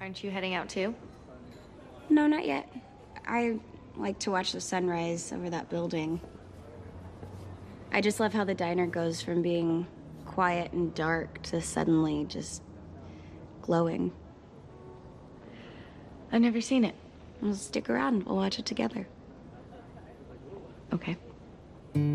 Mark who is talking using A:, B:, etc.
A: Aren't you heading out too?
B: No, not yet. I like to watch the sunrise over that building. I just love how the diner goes from being quiet and dark to suddenly just glowing.
A: I've never seen it.
B: Well, stick around. We'll watch it together.
A: Okay.